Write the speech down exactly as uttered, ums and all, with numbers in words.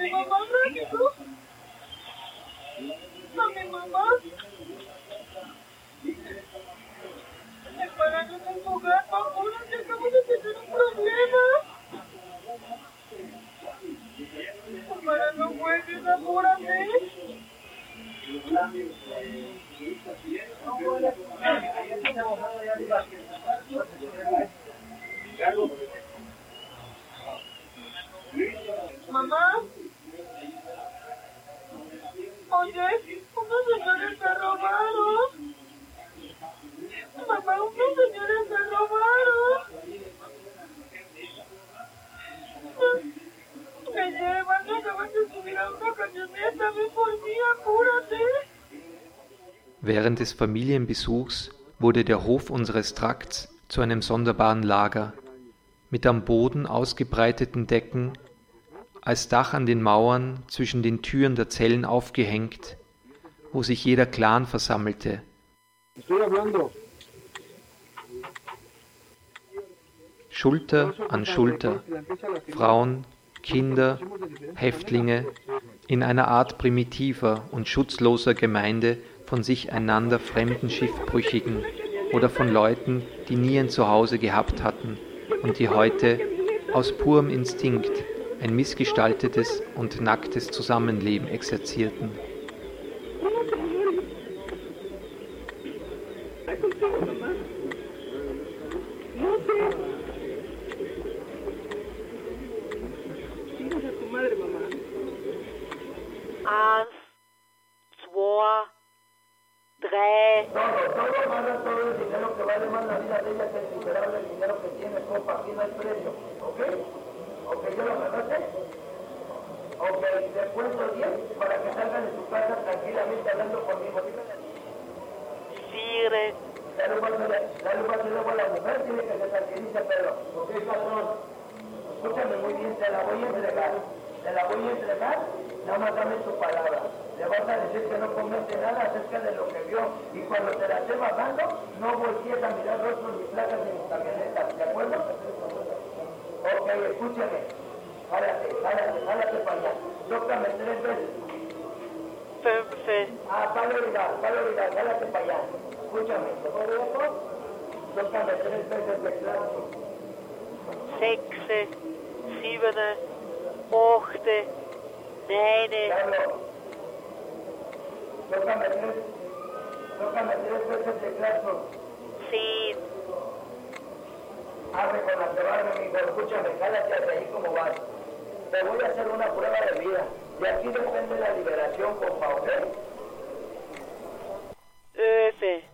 mi mamá rápido. A mi mamá. Separaron en su gato, apúrate, acabo de tener un problema. Para no juegues, apúrate. Mamá. Oye, unos señores me robaron. Mamá, unos señores me robaron. Me llevan, me acaban de subir a una camioneta, ven por mí, apúrate. Während des Familienbesuchs wurde der Hof unseres Trakts zu einem sonderbaren Lager, mit am Boden ausgebreiteten Decken, als Dach an den Mauern zwischen den Türen der Zellen aufgehängt, wo sich jeder Clan versammelte. Schulter an Schulter, Frauen, Kinder, Häftlinge, in einer Art primitiver und schutzloser Gemeinde von sich einander fremden Schiffbrüchigen oder von Leuten, die nie ein Zuhause gehabt hatten und die heute aus purem Instinkt ein missgestaltetes und nacktes Zusammenleben exerzierten. Eins, zwei, drei. Todo, todo manda todo el dinero que vale más la vida de ella que el insuperable dinero que tiene, compa, aquí no hay precio, ¿ok? ¿Ok, yo lo mandaste? Ok, les cuento diez para que salgan de su casa tranquilamente hablando conmigo. Vier. Dale un paso, dale un paso luego a la mujer, tiene que se tranquilice, pero, ok, patrón, escúchame muy bien, te la voy a entregar, te la voy a entregar, nada más dame tu palabra. Le vas a decir que no comente nada acerca de lo que vio y cuando te la esté bajando, no voltees a mirar rostros ni placas ni camionetas, ¿de acuerdo? Ok, escúchame, jálate, jálate, jálate para allá, tócame tres veces. Fünf. Ah, para olvidar, para olvidar, jálate para allá, escúchame, tócame tres veces de claro. Sechs. Sieben. Acht. Neun. Carlos, tócame tres, tócame tres veces de claro. Zehn. Abre con la que va, amigo, escúchame, jálate hacia ahí como vas. Te voy a hacer una prueba de vida. De aquí depende la liberación, compa, ¿ok? Elf.